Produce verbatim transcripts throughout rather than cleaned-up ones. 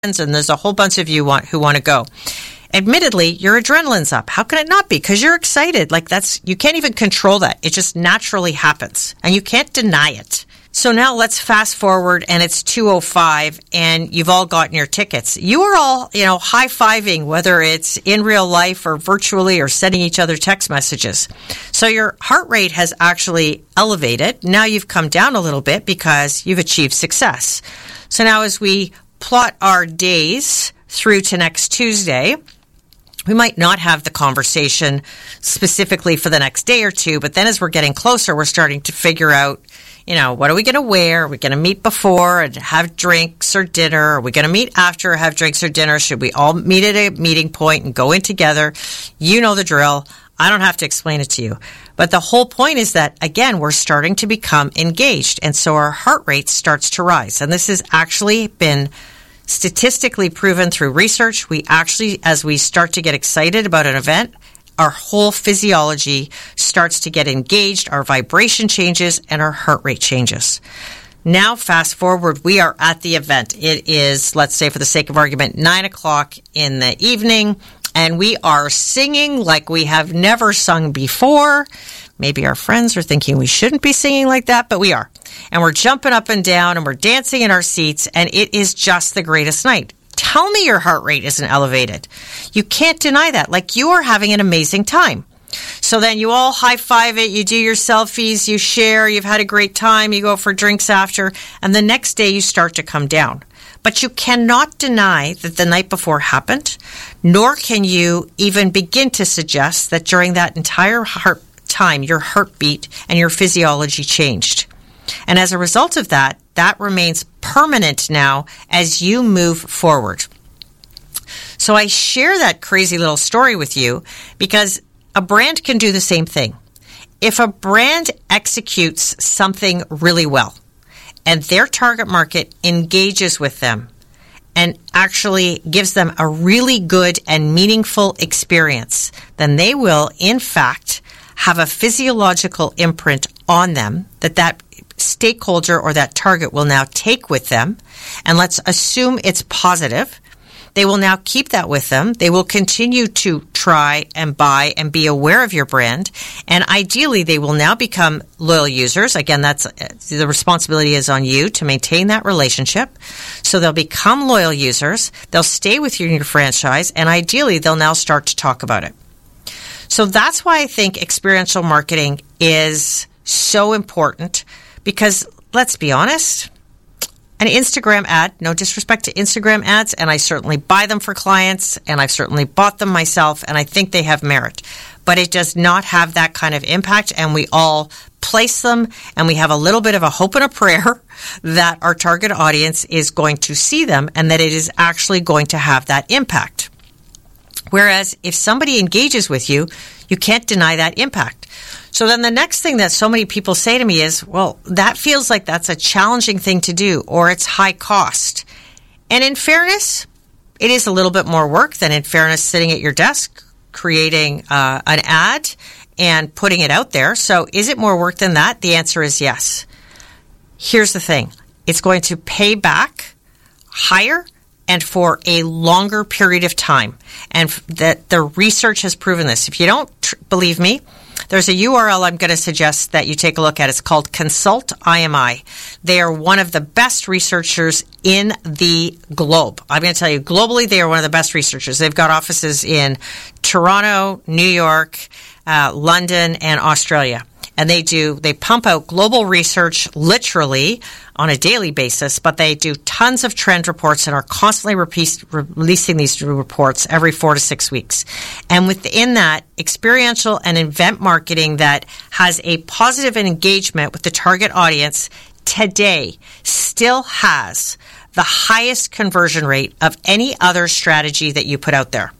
and there's a whole bunch of you want, who want to go. Admittedly, your adrenaline's up. How can it not be? Because you're excited. Like that's, you can't even control that. It just naturally happens and you can't deny it. So now let's fast forward and it's two oh five and you've all gotten your tickets. You are all, you know, high-fiving, whether it's in real life or virtually or sending each other text messages. So your heart rate has actually elevated. Now you've come down a little bit because you've achieved success. So now as we plot our days through to next Tuesday, we might not have the conversation specifically for the next day or two, but then as we're getting closer, we're starting to figure out, you know, what are we going to wear? Are we going to meet before and have drinks or dinner? Are we going to meet after or have drinks or dinner? Should we all meet at a meeting point and go in together? You know the drill. I don't have to explain it to you. But the whole point is that, again, we're starting to become engaged. And so our heart rate starts to rise. And this has actually been statistically proven through research. We actually, as we start to get excited about an event, our whole physiology starts to get engaged, our vibration changes, and our heart rate changes. Now, fast forward, we are at the event. It is, let's say for the sake of argument, nine o'clock in the evening, and we are singing like we have never sung before. Maybe our friends are thinking we shouldn't be singing like that, but we are. And we're jumping up and down, and we're dancing in our seats, and it is just the greatest night. Tell me your heart rate isn't elevated. You can't deny that. Like, you are having an amazing time. So then you all high-five it, you do your selfies, you share, you've had a great time, you go for drinks after, and the next day you start to come down. But you cannot deny that the night before happened, nor can you even begin to suggest that during that entire heart time, your heartbeat and your physiology changed. And as a result of that, that remains permanent now as you move forward. So I share that crazy little story with you because a brand can do the same thing. If a brand executes something really well and their target market engages with them and actually gives them a really good and meaningful experience, then they will, in fact, have a physiological imprint on them that that stakeholder or that target will now take with them. And let's assume it's positive. They will now keep that with them. They will continue to try and buy and be aware of your brand. And ideally, they will now become loyal users. Again, that's the responsibility is on you to maintain that relationship. So they'll become loyal users. They'll stay with you in your franchise. And ideally, they'll now start to talk about it. So that's why I think experiential marketing is so important because, let's be honest, an Instagram ad, no disrespect to Instagram ads, and I certainly buy them for clients, and I've certainly bought them myself, and I think they have merit. But it does not have that kind of impact, and we all place them, and we have a little bit of a hope and a prayer that our target audience is going to see them and that it is actually going to have that impact. Whereas if somebody engages with you, you can't deny that impact. So then the next thing that so many people say to me is, well, that feels like that's a challenging thing to do or it's high cost. And in fairness, it is a little bit more work than in fairness sitting at your desk, creating uh, an ad and putting it out there. So is it more work than that? The answer is yes. Here's the thing. It's going to pay back higher and for a longer period of time. And that the research has proven this. If you don't tr- believe me, there's a U R L I'm going to suggest that you take a look at. It's called Consult I M I. They are one of the best researchers in the globe. I'm going to tell you, globally, they are one of the best researchers. They've got offices in Toronto, New York, uh, London, and Australia. And they do, they pump out global research literally on a daily basis, but they do tons of trend reports and are constantly repeat, releasing these reports every four to six weeks. And within that, experiential and event marketing that has a positive engagement with the target audience today still has the highest conversion rate of any other strategy that you put out there.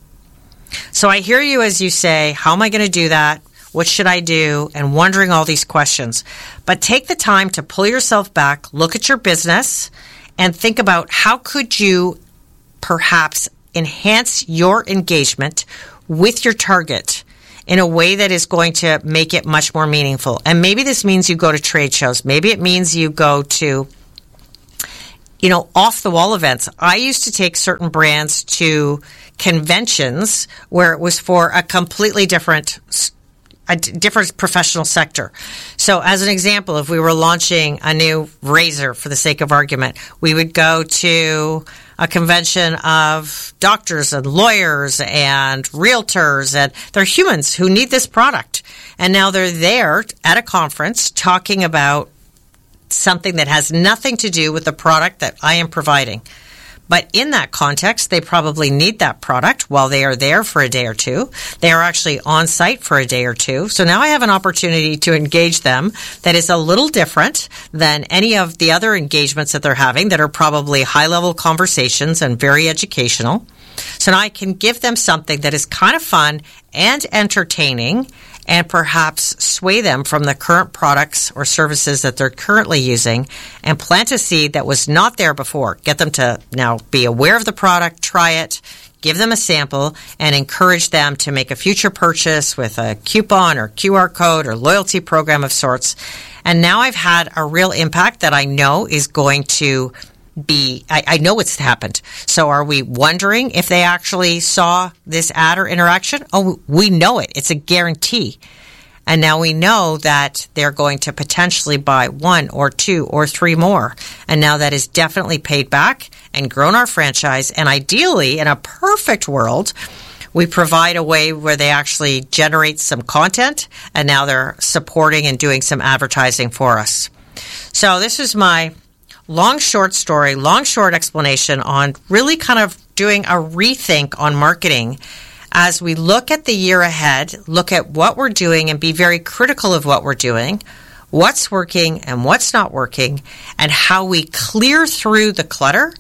So I hear you as you say, how am I going to do that? What should I do? And wondering all these questions. But take the time to pull yourself back, look at your business, and think about how could you perhaps enhance your engagement with your target in a way that is going to make it much more meaningful. And maybe this means you go to trade shows. Maybe it means you go to you know, off-the-wall events. I used to take certain brands to conventions where it was for a completely different a d- different professional sector. So as an example, if we were launching a new razor, for the sake of argument, we would go to a convention of doctors and lawyers and realtors, and they're humans who need this product. And now they're there at a conference talking about something that has nothing to do with the product that I am providing. But in that context, they probably need that product while they are there for a day or two. They are actually on site for a day or two. So now I have an opportunity to engage them that is a little different than any of the other engagements that they're having that are probably high-level conversations and very educational. So now I can give them something that is kind of fun and entertaining and perhaps sway them from the current products or services that they're currently using and plant a seed that was not there before. Get them to now be aware of the product, try it, give them a sample, and encourage them to make a future purchase with a coupon or Q R code or loyalty program of sorts. And now I've had a real impact that I know is going to be, I, I know it's happened. So are we wondering if they actually saw this ad or interaction? Oh, we know it. It's a guarantee. And now we know that they're going to potentially buy one or two or three more. And now that is definitely paid back and grown our franchise. And ideally, in a perfect world, we provide a way where they actually generate some content, and now they're supporting and doing some advertising for us. So this is my long, short story, long, short explanation on really kind of doing a rethink on marketing as we look at the year ahead, look at what we're doing and be very critical of what we're doing, what's working and what's not working, and how we clear through the clutter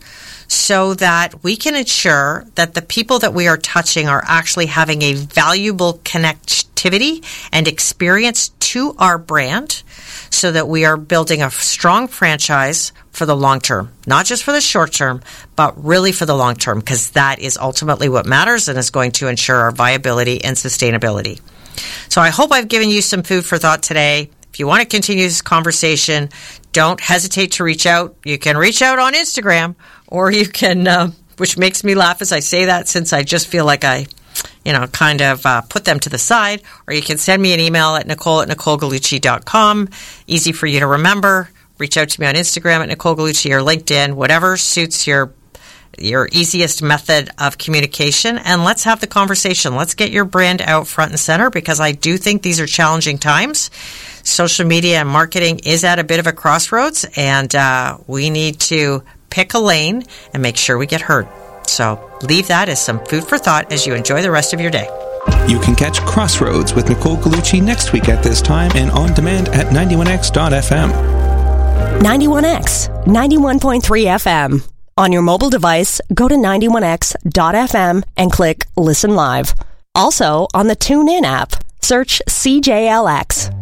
so that we can ensure that the people that we are touching are actually having a valuable connectivity and experience to our brand, so that we are building a strong franchise for the long term, not just for the short term, but really for the long term, because that is ultimately what matters and is going to ensure our viability and sustainability. So I hope I've given you some food for thought today. If you want to continue this conversation, don't hesitate to reach out. You can reach out on Instagram, or you can, uh, which makes me laugh as I say that, since I just feel like I you know, kind of uh, put them to the side, or you can send me an email at Nicole at Nicole Gallucci dot com. Easy for you to remember. Reach out to me on Instagram at Nicole Gallucci or LinkedIn, whatever suits your your easiest method of communication, and let's have the conversation. Let's get your brand out front and center, because I do think these are challenging times. Social media and marketing is at a bit of a crossroads, and uh, we need to pick a lane and make sure we get heard. So leave that as some food for thought as you enjoy the rest of your day. You can catch Crossroads with Nicole Gallucci next week at this time and on demand at ninety-one x dot f m. ninety-one X, ninety-one point three F M. On your mobile device, go to ninety-one x dot f m and click Listen Live. Also, on the TuneIn app, search C J L X.